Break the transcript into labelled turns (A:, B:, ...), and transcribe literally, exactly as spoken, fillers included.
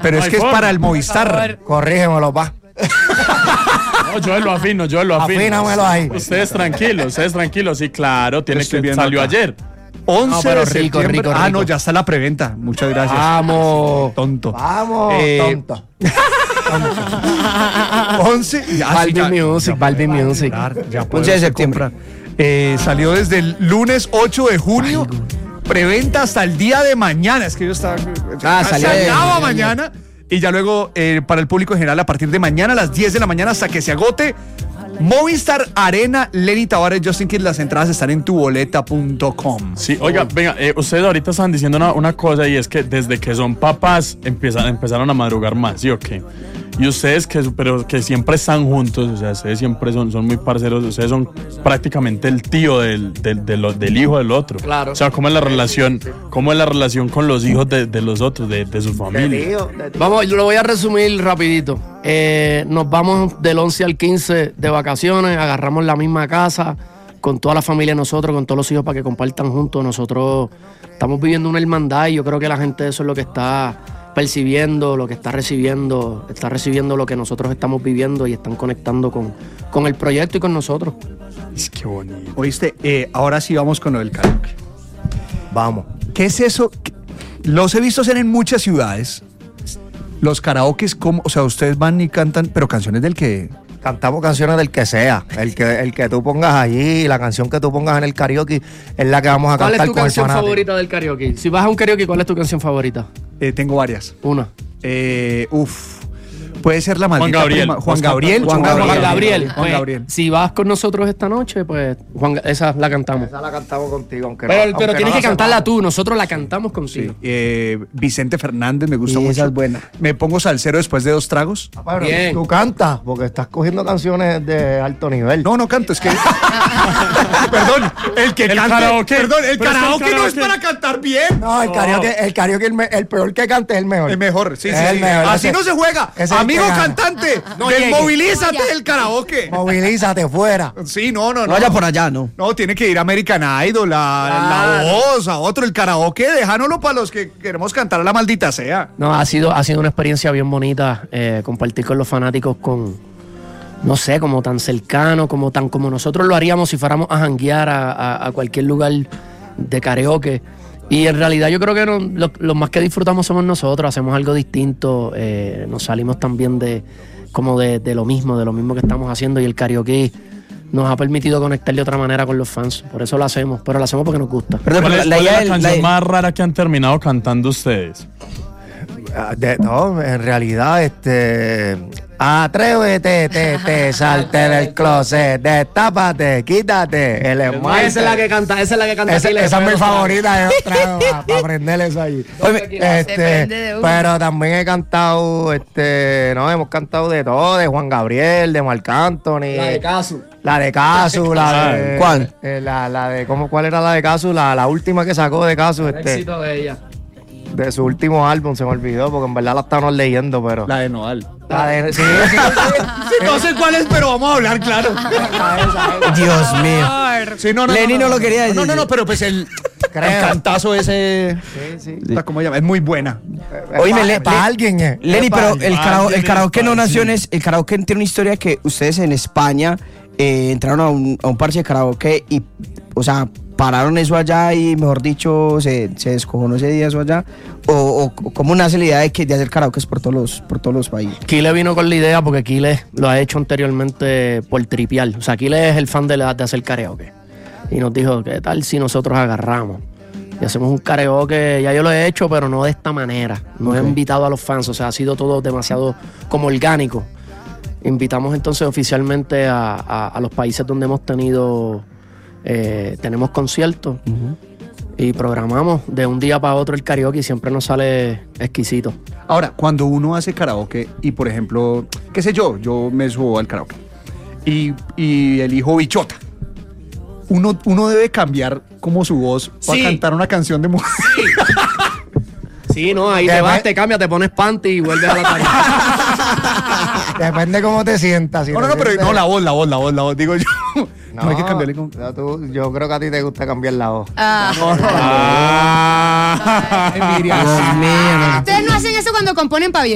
A: pero
B: No
A: es
B: hay
A: que
B: forma.
A: es para el Movistar.
C: Corrígemelo, pa.
B: No, yo lo afino, yo lo afino.
C: Afínamelo ahí.
B: Ustedes tranquilos, ustedes tranquilos. Sí, claro, tiene
A: estoy
B: que
A: viendo
B: salió
A: acá.
B: ayer.
A: once
D: No, pero
A: de
D: rico,
A: septiembre.
D: rico,
A: Ah,
D: rico.
A: no, ya está la preventa. Muchas gracias.
D: Vamos.
A: Tonto.
C: Vamos,
A: Eh,
C: tonto.
A: once. Ya,
D: Balvin
A: sí, ya-
D: Music,
A: ya
D: Balvin
A: puede
D: Music.
A: comprar, ya puede
D: once de
A: usted
D: septiembre.
A: comprar. Eh, salió desde el lunes ocho de junio. Preventa hasta el día de mañana. Es que yo estaba.
D: Ah,
A: se
D: salió de-
A: acaba mañana. Y ya luego, eh, para el público en general, a partir de mañana a las diez de la mañana hasta que se agote. Movistar Arena, Lenny Tavares, Justin Quiles, las entradas están en tu boleta punto com.
B: Sí, oiga, venga, eh, ustedes ahorita estaban diciendo una, una cosa y es que desde que son papás empiezan, empezaron a madrugar más, ¿sí o qué? Y ustedes que, pero que siempre están juntos, o sea, ustedes siempre son, son muy parceros, ustedes son prácticamente el tío del, del, del, del hijo del otro.
D: Claro.
B: O sea, ¿cómo es la relación, cómo es la relación con los hijos de, de los otros, de, de su familia?
D: Vamos, yo lo voy a resumir rapidito. Eh, nos vamos del once al quince de vacaciones, agarramos la misma casa con toda la familia de nosotros, con todos los hijos para que compartan juntos. Nosotros estamos viviendo una hermandad y yo creo que la gente eso es lo que está percibiendo, lo que está recibiendo, está recibiendo lo que nosotros estamos viviendo y están conectando con, con el proyecto y con nosotros.
B: Es que bonito.
A: Oíste, eh, ahora sí vamos con lo del karaoke.
C: Vamos.
A: ¿Qué es eso? ¿Qué- Los he visto hacer en muchas ciudades. Los karaokes, como, o sea, ustedes van y cantan, pero canciones del que.
C: Cantamos canciones del que sea. El que, el que tú pongas allí, la canción que tú pongas en el karaoke es la que vamos a
D: ¿Cuál
C: cantar
D: es tu
C: con el
D: canción
C: fanático.
D: favorita del karaoke? Si vas a un karaoke, ¿cuál es tu canción favorita?
A: Eh, tengo varias.
D: Una.
A: Eh, uf. Puede ser la maldita
B: Gabriel.
A: prima- Juan
B: Vos
A: Gabriel.
B: cantas
D: Juan,
B: mucho
D: Gabriel.
B: Juan
D: Gabriel.
A: Juan
D: Pues,
A: Gabriel.
D: Si vas con nosotros esta noche, pues Juan, esa la cantamos.
C: Esa la cantamos contigo, aunque
D: Pero,
C: no,
D: pero
C: aunque
D: tienes
C: no
D: que
C: la
D: cantarla
C: sepamos.
D: tú, nosotros la cantamos contigo.
A: Eh, Vicente Fernández, me gusta
D: Sí,
A: mucho.
D: esa es buena.
A: Me pongo salsero después de dos tragos.
C: Ah, pero
D: Bien.
C: Tú cantas, porque estás cogiendo canciones de alto nivel.
A: No, no canto, es que. Perdón, el que
B: El
A: cante-
B: karaoke.
A: Perdón, el
B: Pero es que el
A: karaoke no es
B: karaoke-
A: para cantar bien.
C: No, el karaoke, el karaoke el, me- el peor que cante es el mejor.
A: Es mejor, sí,
C: Es
A: sí.
C: el
A: sí.
C: mejor,
A: Así
C: ese-
A: no se juega.
C: ese es el
A: Amigo
C: que gana.
A: cantante,
D: No
A: desmovilízate del karaoke.
C: Movilízate fuera.
A: Sí, no, no, no.
D: No vaya por allá, ¿no?
A: No, tiene que ir a American Idol, a La
D: Claro.
A: Voz, a otro. El karaoke, déjanoslo para los que queremos cantar a la maldita sea.
D: No, ha sido, ha sido una experiencia bien bonita eh, compartir con los fanáticos con, no sé, como tan cercano, como tan como nosotros lo haríamos si fuéramos a janguear a, a- a cualquier lugar de karaoke. Y en realidad yo creo que no- lo, lo más que disfrutamos somos nosotros, hacemos algo distinto, eh, nos salimos también de como de, de lo mismo, de lo mismo que estamos haciendo y el karaoke nos ha permitido conectar de otra manera con los fans. Por eso lo hacemos, pero lo hacemos porque nos gusta.
B: ¿Cuál es,
D: la
B: cuál es
D: idea
B: la
D: del-
B: canción
D: la-
B: más rara que han terminado cantando ustedes?
C: Ah, de- no, en realidad, este. Atrévete, te, te, salte del closet, destápate, quítate el esmalte.
D: Esa es la que canta, esa es la que canta.
C: Esa,
D: Aquiles,
C: esa es mi
D: pero-
C: favorita, yo traigo para aprender eso allí.
E: Se prende de
C: Este,
E: uno.
C: pero también he cantado, este, no, hemos cantado de todo, de Juan Gabriel, de Marc Anthony.
D: La de Casu.
C: La de Casu, la de.
D: ¿Cuál?
C: eh, la, la de, ¿cómo, ¿cuál era la de Casu? La, la última que sacó de Casu,
D: El
C: este,
D: éxito de ella.
C: de su último álbum, se me olvidó, porque en verdad la estábamos leyendo, pero.
A: La de Nodal.
C: La de. Sí, sí,
A: Sí, no sé cuál es, pero vamos a hablar, claro.
D: Dios mío.
A: Sí, no, no,
D: Lenny no lo quería decir.
A: No, no, no, pero pues el,
C: Creo.
A: el cantazo ese.
C: sí, sí.
A: ¿Cómo se llama? Es muy buena.
D: Oíme,
C: para,
D: Le-
C: para
D: Le-
C: alguien, eh.
D: Lenny,
C: Es para
D: pero
C: alguien.
D: el, karao- el
B: Alguien
D: karaoke
B: es
D: no
B: para-
D: nació en
B: sí.
D: es- el karaoke tiene una historia que ustedes en España eh, entraron a un, a un parche de karaoke y, o sea, pararon eso allá y, mejor dicho, se, se descojonó ese día eso allá. O, o- o cómo nace la idea de, que, de hacer karaoke por todos los, por todos los países.
F: Kile vino con la idea porque Kile lo ha hecho anteriormente por tripear. O sea, Kile es el fan de, la, de hacer karaoke. Y nos dijo, ¿qué tal si nosotros agarramos y hacemos un karaoke? Ya yo lo he hecho, pero no de esta manera. No he invitado a los fans, o sea, ha sido todo demasiado como orgánico. Invitamos entonces oficialmente a, a- a los países donde hemos tenido, eh, tenemos conciertos y programamos de un día para otro el karaoke y siempre nos sale exquisito.
A: Ahora, cuando uno hace karaoke y, por ejemplo, qué sé yo, yo me subo al karaoke y, y elijo bichota, uno, uno debe cambiar como su voz para
F: Sí.
A: cantar una canción de mujer.
F: Sí, no, ahí te
C: Dep-
F: vas, te cambias, te pones panty y vuelves a la tarima.
C: Depende cómo te sientas. si
A: No, no,
C: te
A: no, pero
C: sientes-
A: no, la voz, la voz, la voz, la voz, digo yo. No, hay que cambiarle como...
C: ya tú- yo creo que a ti te gusta cambiar la voz.
E: Ah.
B: Ah.
A: Ay, Miriam.
D: Dios mío, no.
E: Ustedes no hacen eso cuando componen para